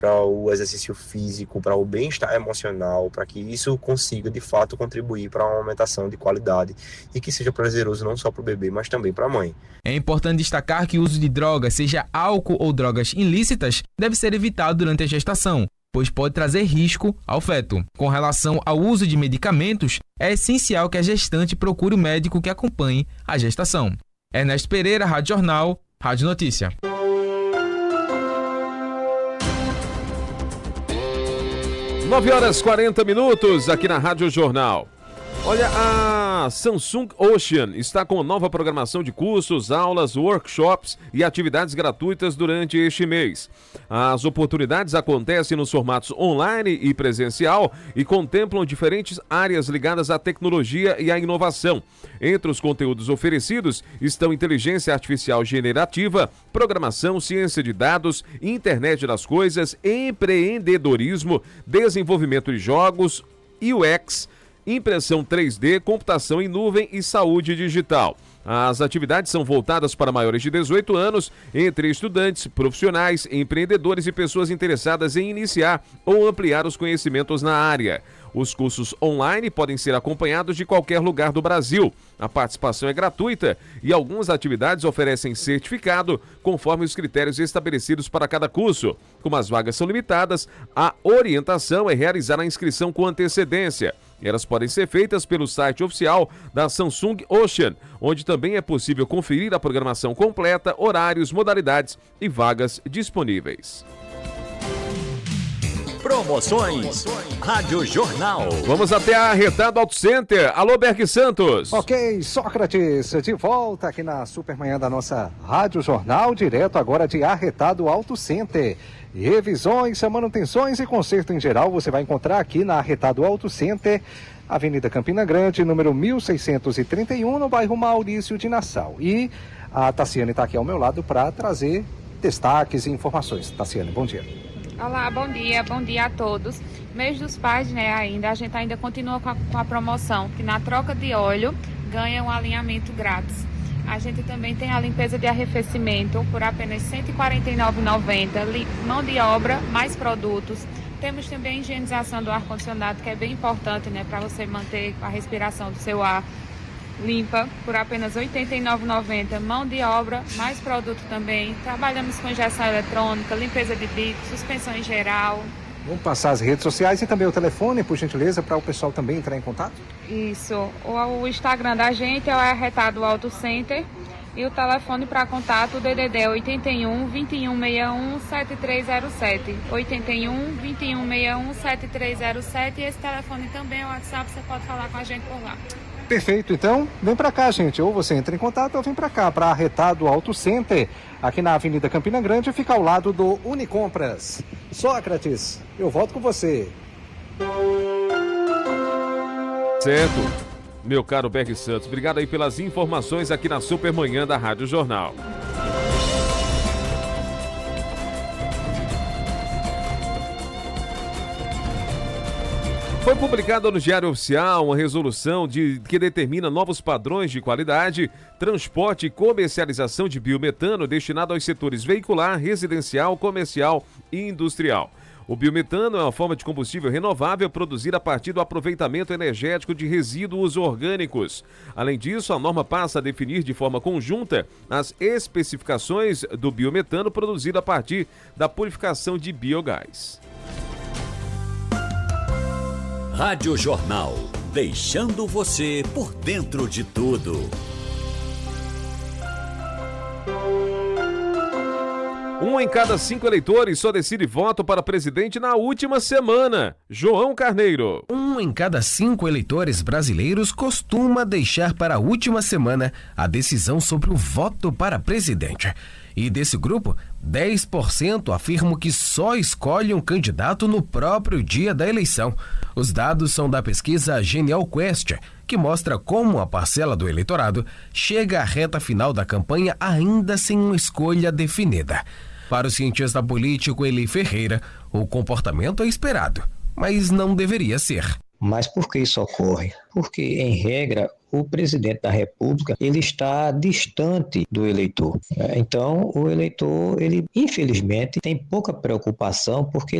para o exercício físico, para o bem-estar emocional, para que isso consiga, de fato, contribuir para uma aumentação de qualidade e que seja prazeroso não só para o bebê, mas também para a mãe. É importante destacar que o uso de drogas, seja álcool ou drogas ilícitas, deve ser evitado durante a gestação, pois pode trazer risco ao feto. Com relação ao uso de medicamentos, é essencial que a gestante procure o médico que acompanhe a gestação. Ernesto Pereira, Rádio Jornal, Rádio Notícia. Nove horas e 40 minutos aqui na Rádio Jornal. Olha, a Samsung Ocean está com nova programação de cursos, aulas, workshops e atividades gratuitas durante este mês. As oportunidades acontecem nos formatos online e presencial e contemplam diferentes áreas ligadas à tecnologia e à inovação. Entre os conteúdos oferecidos estão inteligência artificial generativa, programação, ciência de dados, internet das coisas, empreendedorismo, desenvolvimento de jogos, UX, impressão 3D, computação em nuvem e saúde digital. As atividades são voltadas para maiores de 18 anos, entre estudantes, profissionais, empreendedores e pessoas interessadas em iniciar ou ampliar os conhecimentos na área. Os cursos online podem ser acompanhados de qualquer lugar do Brasil. A participação é gratuita e algumas atividades oferecem certificado conforme os critérios estabelecidos para cada curso. Como as vagas são limitadas, a orientação é realizar a inscrição com antecedência. Elas podem ser feitas pelo site oficial da Samsung Ocean, onde também é possível conferir a programação completa, horários, modalidades e vagas disponíveis. Promoções Rádio Jornal. Vamos até a Arretado Auto Center. Alô, Berg Santos. Ok, Sócrates, de volta aqui na Supermanhã da nossa Rádio Jornal, direto agora de Arretado Auto Center. Revisões, manutenções e conserto em geral você vai encontrar aqui na Arretado Auto Center, Avenida Campina Grande, número 1631, no bairro Maurício de Nassau. E a Tassiane está aqui ao meu lado para trazer destaques e informações. Tassiane, bom dia. Olá, bom dia a todos. Mês dos Pais, né, a gente ainda continua com a promoção, que na troca de óleo ganha um alinhamento grátis. A gente também tem a limpeza de arrefecimento por apenas R$ 149,90, mão de obra, mais produtos. Temos também a higienização do ar-condicionado, que é bem importante, né, para você manter a respiração do seu ar limpa, por apenas R$ 89,90, mão de obra, mais produto também. Trabalhamos com injeção eletrônica, limpeza de bico, suspensão em geral. Vamos passar as redes sociais e também o telefone, por gentileza, para o pessoal também entrar em contato? Isso. O Instagram da gente é o Arretado Auto Center e o telefone para contato, o DDD é 81 2161 7307. 81 2161 7307 e esse telefone também é o WhatsApp, você pode falar com a gente por lá. Perfeito, então vem para cá, gente, ou você entra em contato ou vem para cá, para Arretado Auto Center, aqui na Avenida Campina Grande, fica ao lado do Unicompras. Sócrates, eu volto com você. Certo, meu caro Berg Santos, obrigado aí pelas informações aqui na Supermanhã da Rádio Jornal. Foi publicada no Diário Oficial uma resolução que determina novos padrões de qualidade, transporte e comercialização de biometano destinado aos setores veicular, residencial, comercial e industrial. O biometano é uma forma de combustível renovável produzida a partir do aproveitamento energético de resíduos orgânicos. Além disso, a norma passa a definir de forma conjunta as especificações do biometano produzido a partir da purificação de biogás. Rádio Jornal, deixando você por dentro de tudo. 1 em cada 5 eleitores só decide voto para presidente na última semana. João Carneiro. 1 em cada 5 eleitores brasileiros costuma deixar para a última semana a decisão sobre o voto para presidente. E desse grupo, 10% afirmam que só escolhe um candidato no próprio dia da eleição. Os dados são da pesquisa Genial Quest, que mostra como a parcela do eleitorado chega à reta final da campanha ainda sem uma escolha definida. Para o cientista político Eli Ferreira, o comportamento é esperado, mas não deveria ser. Mas por que isso ocorre? Porque, em regra, o presidente da República, ele está distante do eleitor. Então, o eleitor, ele infelizmente tem pouca preocupação porque